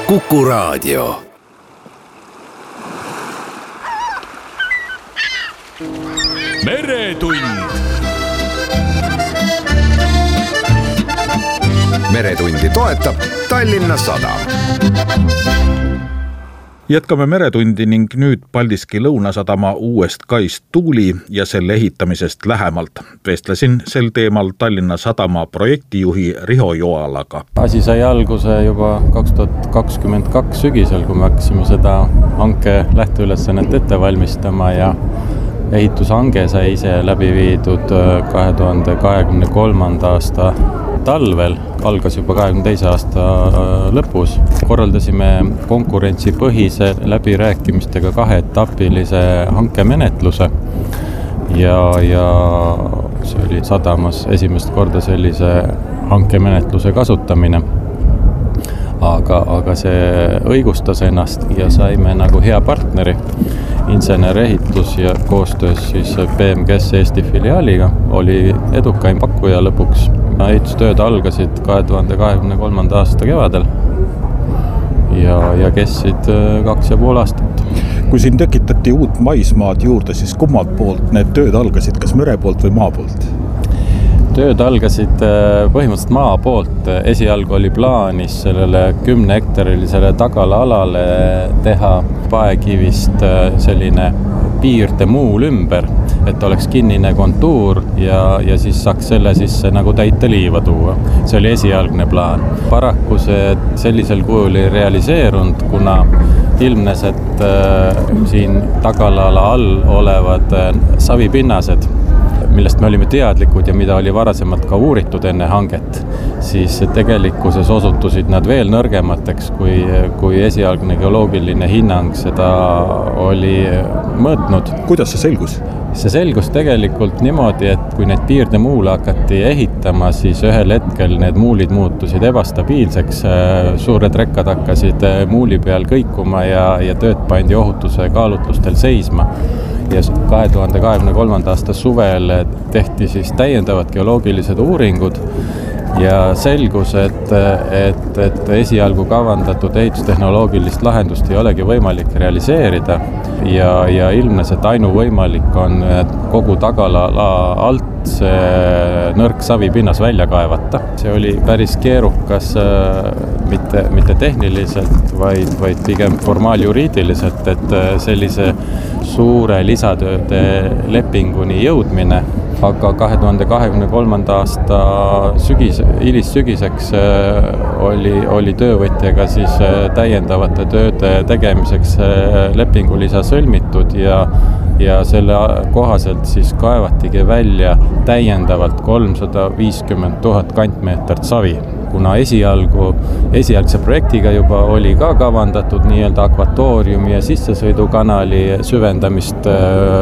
Kuku Raadio. Meretund. Meretundi toetab Tallinna Sadam. Jätkame Meretundi ning nüüd Paldiski Lõunasadama uuest kaist Tuuli ja selle ehitamisest lähemalt. Vestlesin sel teemal Tallinna Sadama projektijuhi Riho Joalaga. Asi sai alguse juba 2022 sügisel, kui me hakkasime seda hanke lähteülesannet ette valmistama ja ehitushange sai ise läbi viidud 2023. aasta talvel, algas juba 22. aasta lõpus. Korraldasime konkurentsipõhise läbirääkimistega kaheetapilise hankemenetluse ja see oli sadamas esimest korda sellise hankemenetluse kasutamine. Aga see õigustas ennast ja saime nagu hea partneri, insenerehitus ja koostöös siis BMGS Eesti filiaaliga oli edukaim pakkuja lõpuks. Ehitustööd algasid 2023. aasta kevadel ja kestsid 2,5 aastat. Kui siin tekitati uut maismaad juurde, siis kummalt poolt need tööd algasid, kas mere poolt või maa poolt? Tööd algasid põhimõtteliselt maa poolt. Esialgu oli plaanis sellele 10 hektarilisele tagala alale teha paekivist selline piirdemuul ümber, et oleks kinnine kontuur ja siis saaks selle sisse nagu täita liiva tuua. See oli esialgne plaan. Paraku see sellisel kujul ei realiseerunud, kuna ilmnes, et siin tagala all olevad savipinnased, millest me olime teadlikud ja mida oli varasemalt ka uuritud enne hanget, siis tegelikkuses osutusid nad veel nõrgemateks, kui esialgne geoloogiline hinnang seda oli mõõtnud. Kuidas see selgus? See selgus tegelikult niimoodi, et kui need piirdemuule hakati ehitama, siis ühel hetkel need muulid muutusid ebastabiilseks, suured rekkad hakkasid muuli peal kõikuma ja tööd pandi ohutuse kaalutlustel seisma. Ja 2023. aasta suvel tehti siis täiendavad geoloogilised uuringud ja selgus, et esialgu kavandatud ehitustehnoloogilist lahendust ei olegi võimalik realiseerida ja ilmnes, et ainuvõimalik on kogu tagala alt see nõrk savipinnas välja kaevata. See oli päris keerukas, mitte tehniliselt, vaid pigem formaaljuriidiliselt, et sellise suure lisatööde lepinguni jõudmine. Aga 2023. aasta hilissügiseks oli töövõtjaga siis täiendavate tööde tegemiseks lepingulisa sõlmitud ja selle kohaselt siis kaevatigi välja täiendavalt 350 000 kantmeetrit savi. Kuna esialgse projektiga juba oli ka kavandatud nii-öelda akvatooriumi ja sissesõidukanali süvendamist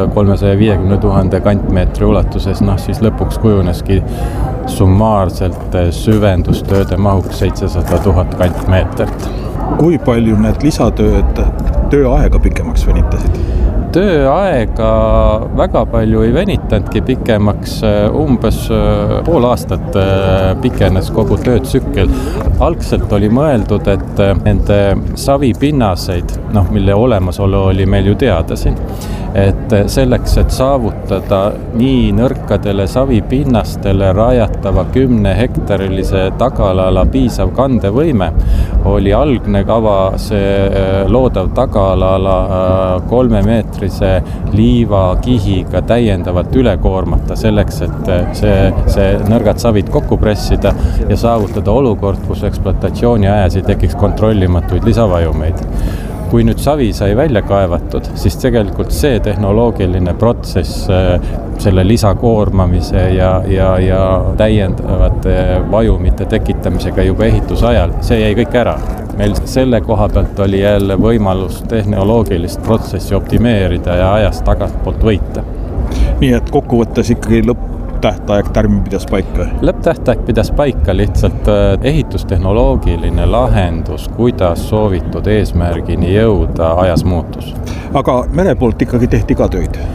350 000 kantmeetri ulatuses, siis lõpuks kujuneski summaarselt süvendustööde mahuks 700 000 kantmeetrit. Kui palju need lisatööd tööaega pikemaks venitasid? Tööaega väga palju ei venitanudki pikemaks, umbes pool aastat pikenes kogu töötsükkel. Algselt oli mõeldud, et nende savipinnaseid, mille olemasolu oli meil ju teada siin, et selleks, et saavutada nii nõrkadele savipinnastele rajatava 10 hektarilise tagalala piisav kandevõime, oli algne kava see loodav tagalala 3 meetrise liivakihiga täiendavalt üle koormata selleks, et see nõrgad savid kokku pressida ja saavutada olukord, kus ekspluatatsiooni ajas ei tekiks kontrollimatuid lisavajumeid. Kui nüüd savi sai välja kaevatud, siis tegelikult see tehnoloogiline protsess selle lisakoormamise ja täiendavate vajumite tekitamisega juba ehitusajal, see jäi kõik ära. Meil selle koha pealt oli jälle võimalus tehnoloogilist protsessi optimeerida ja ajast tagantpoolt võita. Nii et kokkuvõttes ikkagi lõpptähtaeg tärmin pidas paika? Lõpptähtaeg pidas paika, lihtsalt ehitustehnoloogiline lahendus, kuidas soovitud eesmärgini jõuda, ajas muutus. Aga mere poolt ikkagi tehti ka tööd?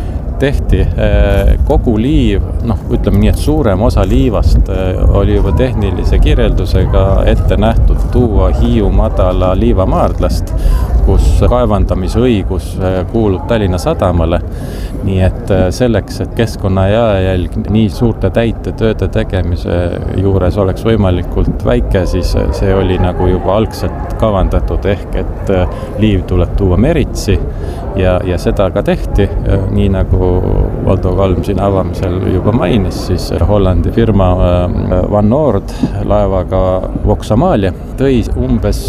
tehti. Kogu liiv, ütleme nii, et suurem osa liivast oli juba tehnilise kirjeldusega ette nähtud tuua Hiiu madala liivamaardlast, kus kaevandamisõigus kuulub Tallinna Sadamale. Nii et selleks, et keskkonna jalajälg nii suurte täitetööde tegemise juures oleks võimalikult väike, siis see oli nagu juba algselt kavandatud ehk, et liiv tuleb tuua meritsi ja seda ka tehti. Nii nagu Valdo Kalm siin avamisel juba mainis, siis Hollandi firma Van Noord laevaga Vox Amalia tõi umbes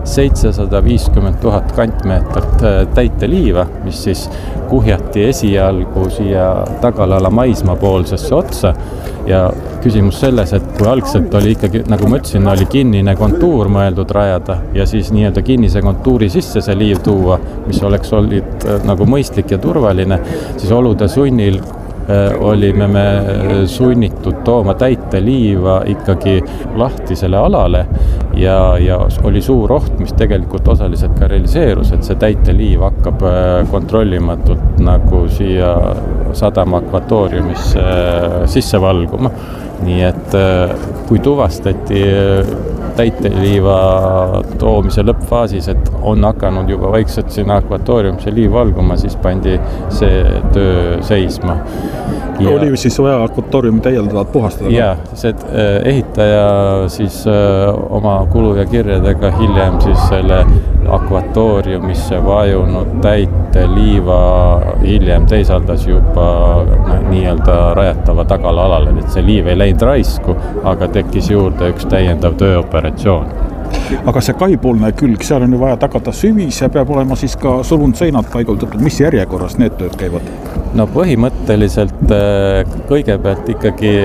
750 000 kantmeetrit täiteliiva, mis siis kuhjati esialgu siia Tagalala maismaapoolsesse otsa. Ja küsimus selles, et kui algselt oli ikkagi, nagu ma ütlesin, oli kinnine kontuur mõeldud rajada ja siis nii-öelda kinnise kontuuri sisse see liiv tuua, mis oleks olnud nagu mõistlik ja turvaline, siis olude sunnil olime me sunnitud tooma täiteliiva ikkagi lahtisele alale ja oli suur oht, mis tegelikult osaliselt ka realiseerus, et see täiteliiv hakkab kontrollimatult nagu siia sadama akvatooriumisse sisse valguma. Nii et kui tuvastati täiteliiva toomise lõppfaasis, et on hakanud juba vaikselt sinna akvatooriumisse liiv valguma, siis pandi see töö seisma. Oli siis vaja akvatooriumi täiendavalt puhastada? Jaa, see ehitaja siis oma kulu ja kirjadega hiljem siis selle akvatooriumisse vajunud täiteliiva hiljem teisaldas juba nii-öelda rajatava Tagala alale, et see liiv ei läinud raisku, aga tekkis juurde üks täiendav tööoperatsioon. Aga see kaipoolne külg, seal on ju vaja tagada süvis ja peab olema siis ka sulundseinad paigutatud. Mis järjekorras need tööd käivad? No põhimõtteliselt kõigepealt ikkagi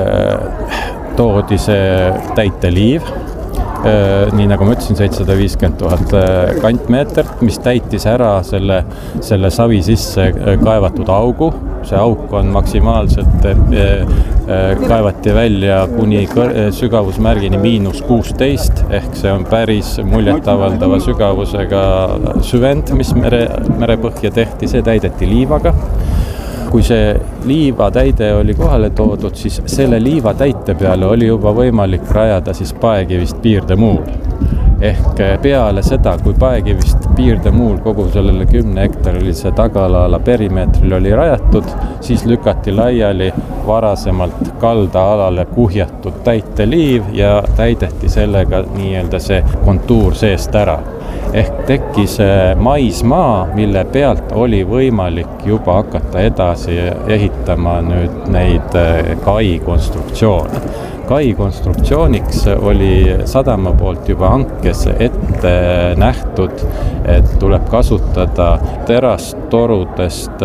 toodi see täiteliiv, nii nagu ma ütlesin, 750 000 kantmeetrit, mis täitis ära selle savi sisse kaevatud augu. See auk on maksimaalselt kaevati välja kuni sügavusmärgini -16, ehk see on päris muljetavaldava sügavusega süvend, mis merepõhja tehti, see täideti liivaga. Kui see liivatäide oli kohale toodud, siis selle liivatäite peale oli juba võimalik rajada siis paekivist piirdemuul. Ehk peale seda, kui paekivist piirdemuul kogu sellele 10 hektarilise Tagalala perimeetril oli rajatud, siis lükati laiali varasemalt kaldaalale kuhjatud täiteliiv ja täideti sellega nii-öelda see kontuur seest ära. Ehk tekkis maismaa, mille pealt oli võimalik juba hakata edasi ehitama nüüd neid kai konstruktsioone. Kai konstruktsiooniks oli sadama poolt juba hankes ette nähtud, et tuleb kasutada terastorudest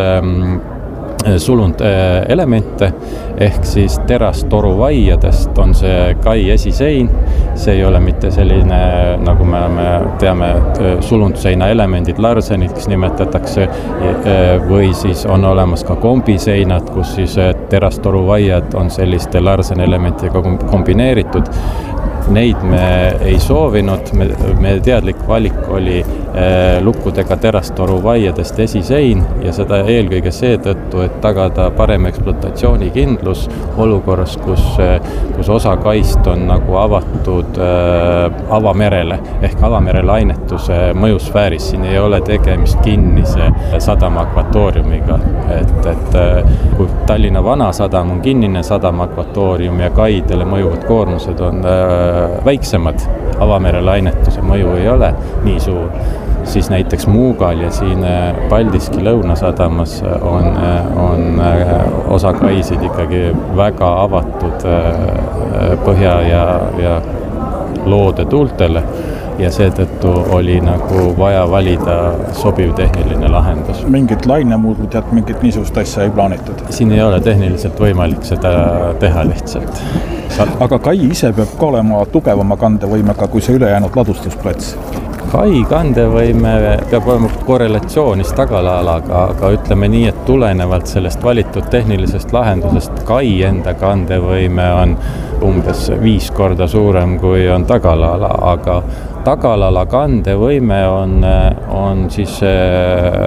sulund elemente, ehk siis terastoruvaiadest on see kai esisein. See ei ole mitte selline, nagu me teame, sulundseina elemendid, larsenid, kes nimetatakse, või siis on olemas ka kombiseinad, kus siis terastoruvaiad on selliste larsen elementidega kombineeritud. Neid me ei soovinud, me teadlik valik oli lukkudega terastoruvaiadest esisein ja seda eelkõige seetõttu, et tagada parem ekspluatatsiooni-kindlus olukorras, kus osa kaist on nagu avatud avamerele ehk avamere lainetuse mõjusfääris. Siin ei ole tegemist kinnise sadama akvatooriumiga, et kui Tallinna Vanasadam on kinnine sadama akvatoorium ja kaidele mõjuvad koormused on väiksemad, avamere lainetuse mõju ei ole nii suur, siis näiteks Muugal ja siin Paldiski Lõunasadamas on osa kaisid ikkagi väga avatud põhja ja loode tuultele ja seetõttu oli nagu vaja valida sobiv tehniline lahendus. Mingid lainemuudud ja mingit niisugust asja ei plaanitud? Siin ei ole tehniliselt võimalik seda teha lihtsalt. Aga kai ise peab ka olema tugevama kandevõimega kui see ülejäänud ladustusplats? Kai kandevõime peab olema korrelatsioonis Tagalaalaga, aga ütleme nii, et tulenevalt sellest valitud tehnilisest lahendusest kai enda kandevõime on umbes 5 korda suurem kui on Tagalaala, aga Tagalala kandevõime on siis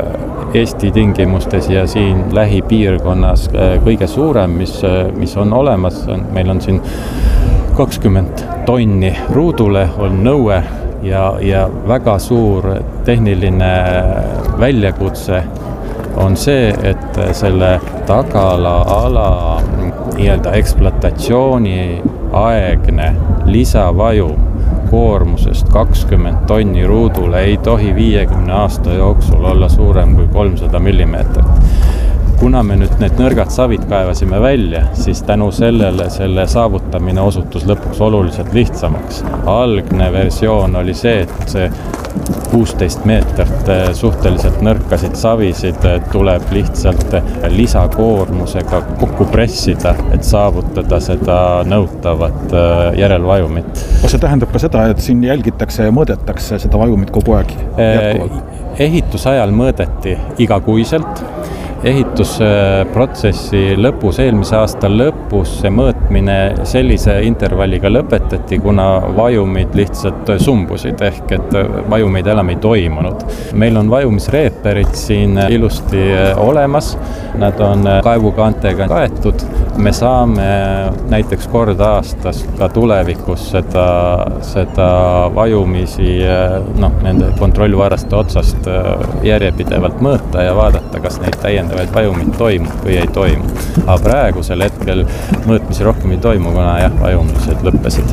Eesti tingimustes ja siin lähipiirkonnas kõige suurem, mis on olemas. Meil on siin 20 tonni ruudule on nõue ja väga suur tehniline väljakutse on see, et selle tagala-ala nii-öelda ekspluatatsiooni aegne lisavajum koormusest 20 tonni ruudule ei tohi 50 aasta jooksul olla suurem kui 300 millimeetrit. Kuna me nüüd need nõrgad savid kaevasime välja, siis tänu sellele selle saavutamine osutus lõpuks oluliselt lihtsamaks. Algne versioon oli see, et see 16 meetrit suhteliselt nõrkasid savisid tuleb lihtsalt lisakoormusega kokku pressida, et saavutada seda nõutavat järelvajumit. Kas see tähendab ka seda, et siin jälgitakse ja mõõdetakse seda vajumit kogu aeg jätkuvalt? Ehitusajal mõõdeti igakuiselt. Ehitusprotsessi lõpus, eelmise aasta lõpus see mõõtmine sellise intervalliga lõpetati, kuna vajumid lihtsalt sumbusid, ehk et vajumeid enam ei toimunud. Meil on vajumisreeperid siin ilusti olemas, nad on kaevukaantega kaetud. Me saame näiteks kord aastas ka tulevikus seda vajumisi nende kontrollvaraste otsast järjepidevalt mõõta ja vaadata, kas neid täiendavaid vajumid toimub või ei toimu. Aga praegusel hetkel mõõtmisi rohkem ei toimu, kuna vajumised lõppesid.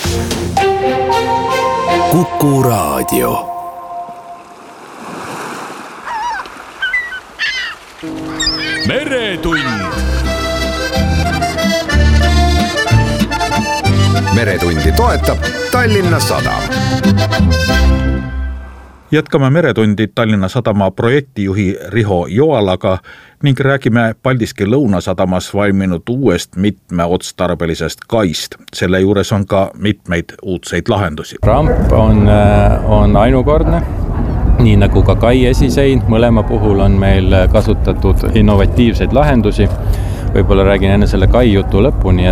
Kuku Raadio. Meretund. Meretundi toetab Tallinna Sadam. Jätkame Meretundi Tallinna Sadama projektijuhi Riho Joalaga ning räägime Paldiski Lõunasadamas valminud uuest mitmeotstarbelisest kaist. Selle juures on ka mitmeid uudseid lahendusi. Ramp on ainukordne, nii nagu ka kai esisein. Mõlema puhul on meil kasutatud innovatiivseid lahendusi. Võib-olla räägin enne selle kai jutu lõpuni,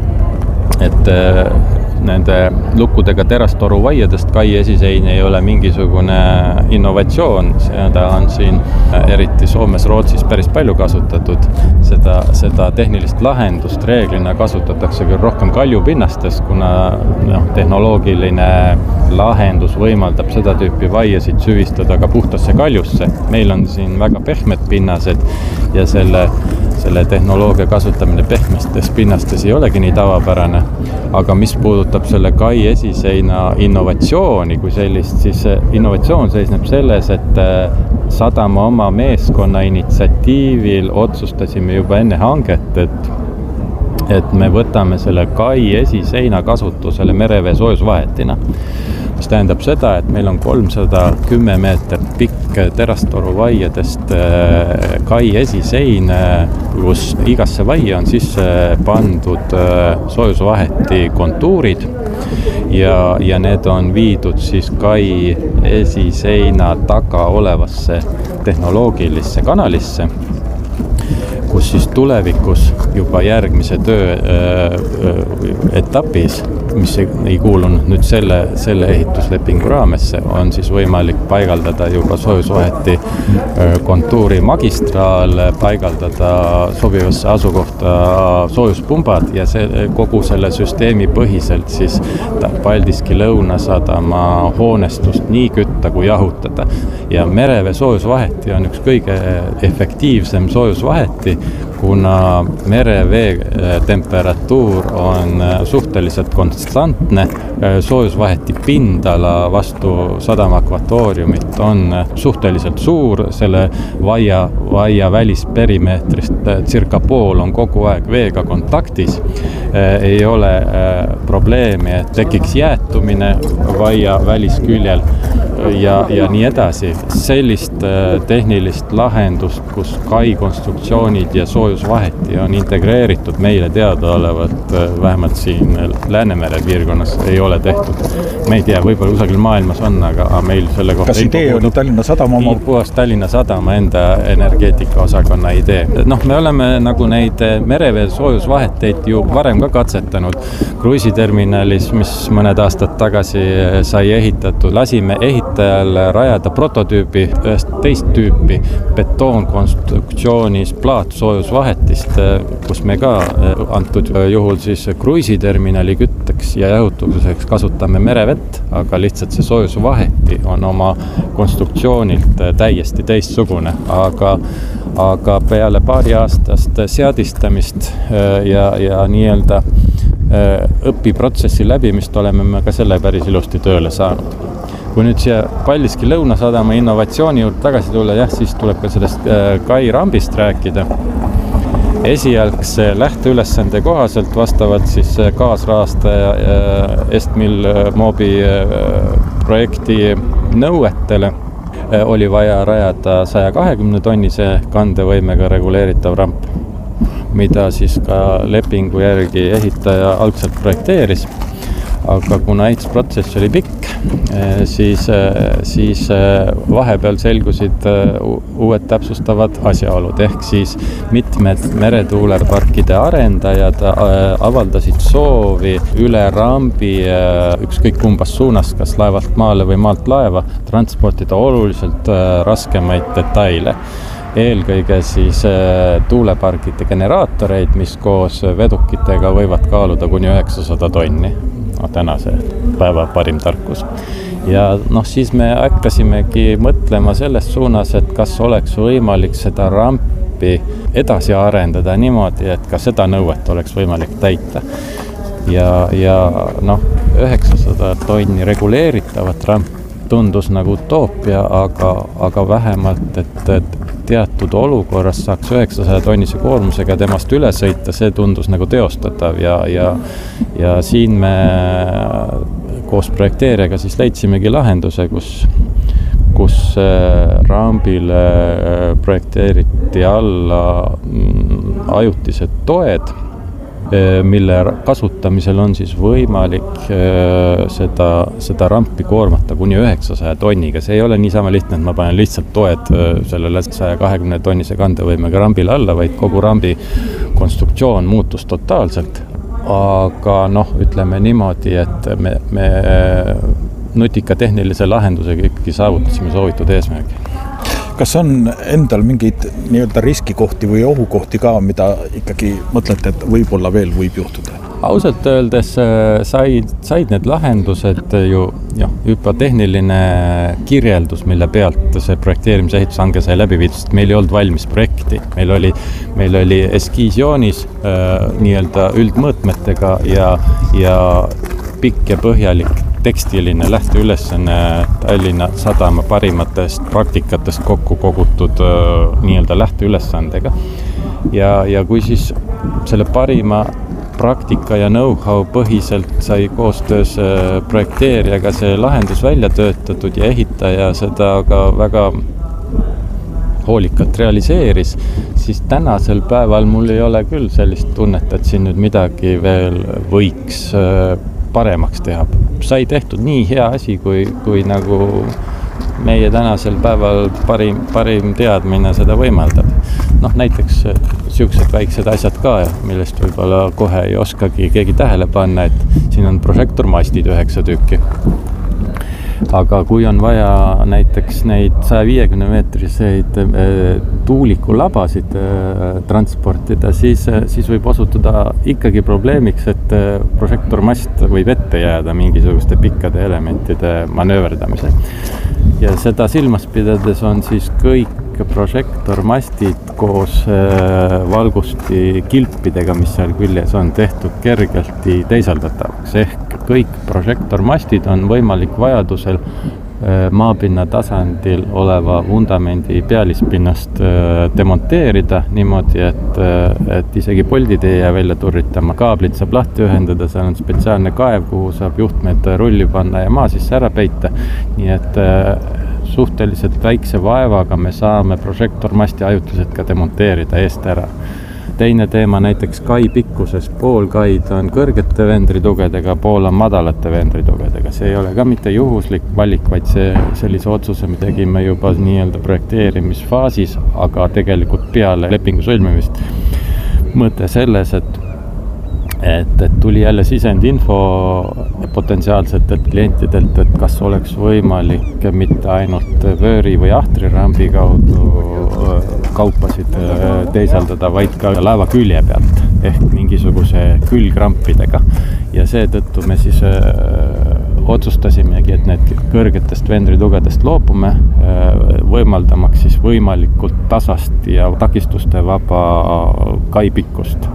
et nende lukkudega terastoru vaiadest kai esisein ei ole mingisugune innovatsioon. Seda on siin eriti Soomes, Rootsis päris palju kasutatud. Seda tehnilist lahendust reeglina kasutatakse küll rohkem kaljupinnastes, kuna tehnoloogiline lahendus võimaldab seda tüüpi vaiasid süvistada ka puhtasse kaljusse. Meil on siin väga pehmed pinnased ja selle tehnoloogia kasutamine pehmestes pinnastes ei olegi nii tavapärane. Aga mis puudutab selle kai esiseina innovatsiooni kui sellist, siis innovatsioon seisneb selles, et sadama oma meeskonna initsiatiivil otsustasime juba enne hanget, et me võtame selle kai esiseina kasutusele merevee soojusvahetina. Mis tähendab seda, et meil on 310 meetrit pikk terastoru vaiadest kai esisein, kus igasse vaie on sisse pandud soojusvaheti kontuurid ja need on viidud siis kai esiseina taga olevasse tehnoloogilisse kanalisse, kus siis tulevikus juba järgmise töö etapis, mis ei kuulunud nüüd selle ehituslepingu raamesse, on siis võimalik paigaldada juba soojusvaheti kontuuri magistraal, paigaldada sobivasse asukohta soojuspumbad ja kogu selle süsteemi põhiselt siis Paldiski Lõunasadama hoonestust nii kütta kui jahutada. Ja merevee soojusvaheti on üks kõige efektiivsem soojusvaheti, kuna merevee temperatuur on suhteliselt konstantne, soojusvaheti pindala vastu sadama akvatooriumit on suhteliselt suur, selle vaia välisperimeetrist circa pool on kogu aeg veega kontaktis. Ei ole probleemi, et tekiks jäätumine vaia välisküljel ja nii edasi. Sellist tehnilist lahendust, kus kai konstruktsioonid ja soojusvaheti on integreeritud meile teadaolevalt, vähemalt siin Läänemere piirkonnas ei ole tehtud. Me ei tea, võib-olla kusagil maailmas on, aga meil selle kohta kas idee oli Tallinna Sadama oma? Puhas Tallinna Sadama enda energeetikaosakonna idee. Me oleme nagu neid merevee soojusvaheteid ju varem ka katsetanud. Kruiisiterminalis, mis mõned aastad tagasi sai ehitatud, lasime ehitada ehitajale rajada prototüübi ühest teist tüüpi betoonkonstruktsioonis plaatsoojusvahetist, kus me ka antud juhul siis kruiisiterminali kütteks ja jahutuseks kasutame merevett, aga lihtsalt see soojusvaheti on oma konstruktsioonilt täiesti teistsugune, aga peale paari aastast seadistamist ja nii-öelda õpiprotsessi läbimist oleme me ka selle päris ilusti tööle saanud. Kui nüüd siia Paldiski Lõunasadama innovatsiooni juurde tagasi tulla, siis tuleb ka sellest kai rambist rääkida. Esialgse lähteülesande kohaselt vastavalt siis kaasrahastaja Estmil Mobi projekti nõuetele oli vaja rajada 120 tonnise kandevõimega reguleeritav ramp, mida siis ka lepingu järgi ehitaja algselt projekteeris. Aga kuna ehitusprotsess oli pikk, siis vahepeal selgusid uued täpsustavad asjaolud, ehk siis mitmed meretuuleparkide arendajad avaldasid soovi üle rambi ükskõik kumbas suunas, kas laevalt maale või maalt laeva, transportida oluliselt raskemaid detaile. Eelkõige siis tuuleparkide generaatoreid, mis koos vedukitega võivad kaaluda kuni 900 tonni. Tänase päeva parim tarkus. Ja siis me hakkasimegi mõtlema selles suunas, et kas oleks võimalik seda rampi edasi arendada niimoodi, et ka seda nõuet oleks võimalik täita. Ja 900 tonni reguleeritavat ramp tundus nagu utoopia, aga vähemalt, et teatud olukorras saaks 900 tonnise koormusega temast üle sõita, see tundus nagu teostatav ja siin me koos projekteerijaga siis leidsimegi lahenduse, kus rambile projekteeriti alla ajutised toed, mille kasutamisel on siis võimalik seda rampi koormata kuni 900 tonniga. See ei ole niisama lihtne, et ma panen lihtsalt toed sellele 120 tonnise kandevõimega rambile alla, vaid kogu rambi konstruktsioon muutus totaalselt. Aga ütleme niimoodi, et me nutika tehnilise lahendusega ikkagi saavutasime soovitud eesmärgi. Kas on endal mingeid nii-öelda riskikohti või ohukohti ka, mida ikkagi mõtlete, et võib-olla veel võib juhtuda? Ausalt öeldes said need lahendused ju juba tehniline kirjeldus, mille pealt see projekteerimise ehitushange sai läbi viidud, sest meil ei olnud valmis projekti. Meil oli eskiisjoonis nii-öelda üldmõõtmetega ja pikk ja põhjalik tekstiline lähteülesanne Tallinna Sadama parimatest praktikatest kokku kogutud nii-öelda lähteülesandega. Ja kui siis selle parima praktika ja know-how põhiselt sai koostöös projekteerijaga see lahendus välja töötatud ja ehitaja seda ka väga hoolikalt realiseeris, siis tänasel päeval mul ei ole küll sellist tunnet, et siin nüüd midagi veel võiks paremaks teha. Sai tehtud nii hea asi, kui nagu meie tänasel päeval parim teadmine seda võimaldab. Näiteks siuksed väiksed asjad ka, millest võib-olla kohe ei oskagi keegi tähele panna, et siin on prožektormastid 9 tükki. Aga kui on vaja näiteks neid 150 meetriseid tuulikulabasid transportida, siis võib osutuda ikkagi probleemiks, et prožektormast võib ette jääda mingisuguste pikkade elementide manööverdamisel. Ja seda silmas pidades on siis kõik prožektormastid koos valgusti kilpidega, mis seal küljes on tehtud kergelti teisaldatavaks. Ehk kõik prožektormastid on võimalik vajadusel maapinna tasandil oleva vundamendi pealispinnast demonteerida niimoodi, et isegi poldid ei jää välja turritama. Kaablid saab lahti ühendada, seal on spetsiaalne kaev, kuhu saab juhtmed rulli panna ja maa sisse ära peita. Nii et suhteliselt väikse vaevaga me saame prožektormasti ajutiselt ka demonteerida eest ära. Teine teema näiteks kai pikkuses, pool kaid on kõrgete vendritugedega, pool on madalate vendritugedega. See ei ole ka mitte juhuslik valik, vaid sellise otsuse me tegime juba nii-öelda projekteerimisfaasis, aga tegelikult peale lepingu sõlmimist. Mõte selles, et tuli jälle sisendinfo potentsiaalsetelt klientidelt, et kas oleks võimalik mitte ainult vööri või ahtrirambi kaudu kaupasid teisaldada, vaid ka laeva külje pealt ehk mingisuguse külgrampidega. Ja seetõttu me siis otsustasimegi, et need kõrgetest vendritugedest loobume, võimaldamaks siis võimalikult tasast ja takistuste vaba kaipikkust.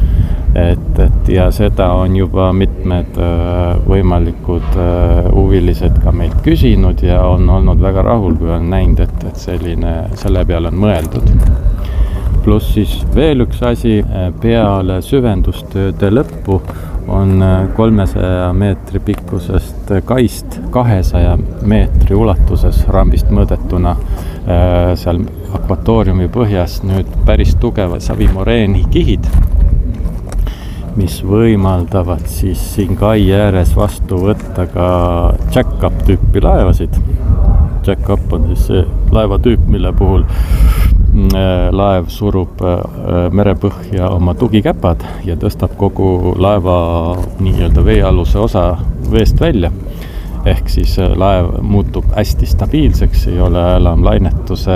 Ja seda on juba mitmed võimalikud huvilised ka meilt küsinud ja on olnud väga rahul, kui on näinud, et selle peale on mõeldud. Pluss siis veel üks asi, peale süvendustööde lõppu on 300 meetri pikkusest kaist 200 meetri ulatuses rambist mõõdetuna seal akvatooriumi põhjas nüüd päris tugevad savimoreeni kihid, mis võimaldavad siis siin kai ääres vastu võtta ka jack-up tüüpi laevasid. Jack-up on siis see laevatüüp, mille puhul laev surub merepõhja oma tugikäpad ja tõstab kogu laeva nii-öelda veealuse osa veest välja. Ehk siis laev muutub hästi stabiilseks, ei ole enam lainetuse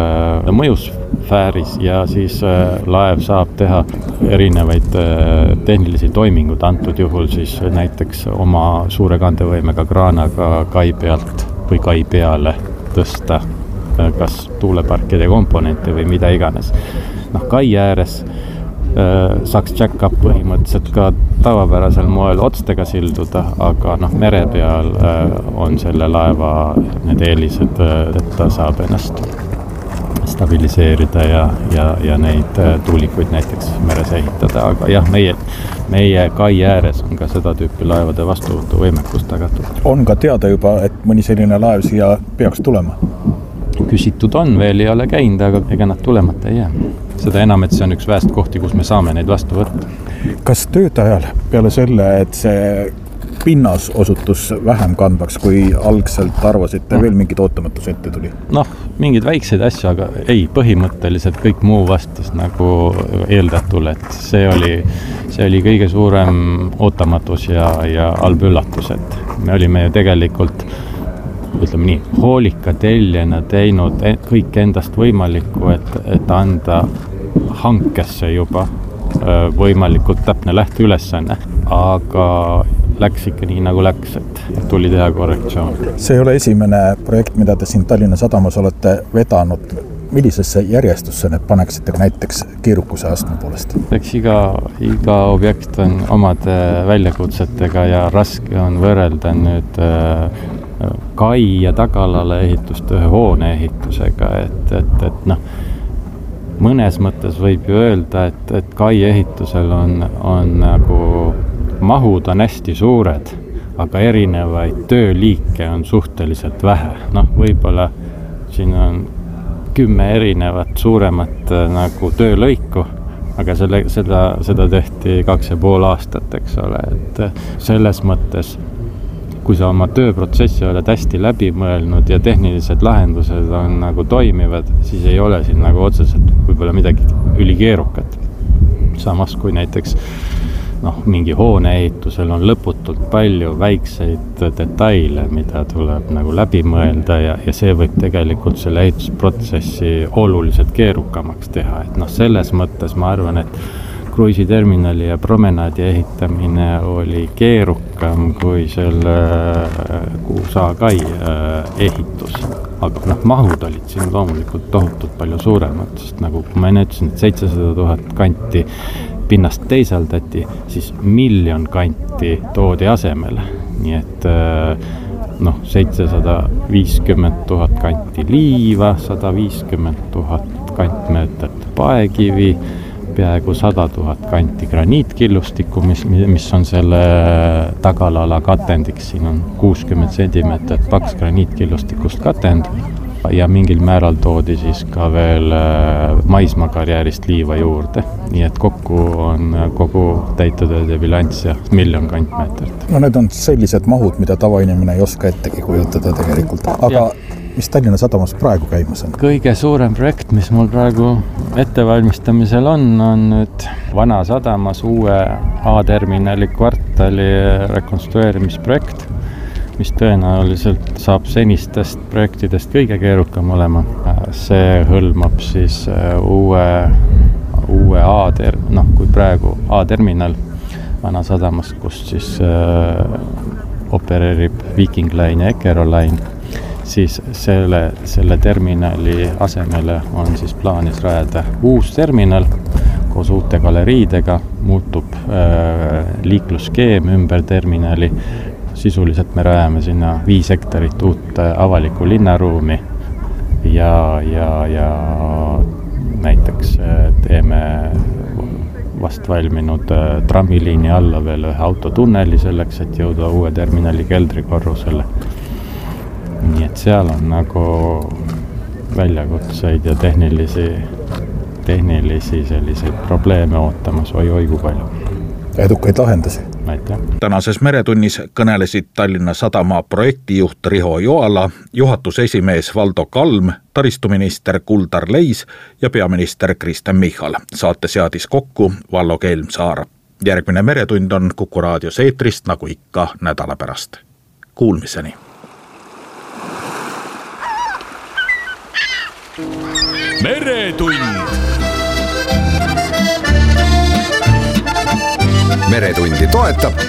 mõjusfääris ja siis laev saab teha erinevaid tehnilisi toimingud, antud juhul siis näiteks oma suure kandevõimega kraanaga kai pealt või kai peale tõsta kas tuuleparkide komponente või mida iganes. Kai ääres saaks jack-up põhimõtteliselt ka tavapärasel moel otstega silduda, aga mere peal on selle laeva need eelised, et ta saab ennast stabiliseerida ja neid tuulikuid näiteks meres ehitada, aga jah, meie kai ääres on ka seda tüüpi laevade vastuvõtuvõimekus tagatud. On ka teada juba, et mõni selline laev siia peaks tulema? Küsitud on, veel ei ole käinud, aga ega nad tulemata ei jää. Seda enam, et see on üks väest kohti, kus me saame neid vastu võtta. Kas tööde ajal peale selle, et see pinnas osutus vähem kandvaks, kui algselt arvasite, veel mingid ootamatus ette tuli? Mingid väikseid asju, aga ei, põhimõtteliselt kõik muu vastas nagu eeldatule, et see oli kõige suurem ootamatus ja halb üllatus, et me olime ju tegelikult ütleme nii, hoolika telljena teinud kõik endast võimalikku, et anda hankesse juba võimalikult täpne lähteülesanne, aga läks ikka nii nagu läks, et tuli teha korrektsioon. See ei ole esimene projekt, mida te siin Tallinna Sadamas olete vedanud. Millisesse järjestusse need paneksite näiteks keerukuse astme poolest? Eks iga objekt on omade väljakutsetega ja raske on võrrelda nüüd kai ja tagalale ehitust ühe hoone ehitusega, et mõnes mõttes võib ju öelda, et kai ehitusel on nagu mahud on hästi suured, aga erinevaid tööliike on suhteliselt vähe. Võib-olla siin on 10 erinevat suuremat nagu töölõiku, aga seda tehti 2,5 aastat, eks ole, et selles mõttes kui sa oma tööprotsessi oled hästi läbi mõelnud ja tehnilised lahendused on nagu toimivad, siis ei ole siin nagu otseselt võib-olla midagi ülikeerukat. Samas kui näiteks mingi hoone ehitusel on lõputult palju väikseid detaile, mida tuleb nagu läbi mõelda ja see võib tegelikult selle ehitusprotsessi oluliselt keerukamaks teha. Et selles mõttes ma arvan, et kruiisiterminali ja promenaadi ehitamine oli keerukam kui selle Kuusa kai ehitus. Aga mahud olid siin loomulikult tohutult palju suuremad, sest nagu ma enne ütlesin, et 700 000 kanti pinnast teisaldati, siis 1 miljon kanti toodi asemele. Nii et 750 000 kanti liiva, 150 000 kantmeetrit paekivi, peaaegu 100 000 kanti graniitkillustikku, mis on selle tagalala katendiks. Siin on 60 centimeetrit paks graniitkillustikust katend ja mingil määral toodi siis ka veel maismaakarjäärist liiva juurde. Nii et kokku on kogu täitetööde bilanss 1 miljon kantmeetrit. Need on sellised mahud, mida tavainimene ei oska ettegi kujutada tegelikult. Aga mis Tallinna Sadamas praegu käimas on? Kõige suurem projekt, mis mul praegu ettevalmistamisel on nüüd Vana Sadamas uue A-terminali kvartali rekonstrueerimisprojekt, mis tõenäoliselt saab senistest projektidest kõige keerukam olema. See hõlmab siis uue kui praegu A-terminal Vana Sadamas, kus siis opereerib Viking Line ja Eckerö Line, siis selle terminali asemele on siis plaanis rajada uus terminal koos uute galeriidega, muutub liiklusskeem ümber terminali. Sisuliselt me rajame sinna 5 hektarit uut avalikku linnaruumi ja näiteks teeme vast valminud trammiliini alla veel ühe autotunneli selleks, et jõuda uue terminali keldrikorrusele. Nii et seal on nagu väljakutseid ja tehnilisi selliseid probleeme ootamas oi kui palju. Edukaid lahendusi. Aitäh. Tänases Meretunnis kõnelesid Tallinna Sadama projektijuht Riho Joala, juhatuse esimees Valdo Kalm, taristuminister Kuldar Leis ja peaminister Kristen Michal. Saate seadis kokku Vallo Kelmsaar. Järgmine Meretund on Kuku raadios eetrist nagu ikka nädala pärast. Kuulmiseni. Meretund. Meretundi toetab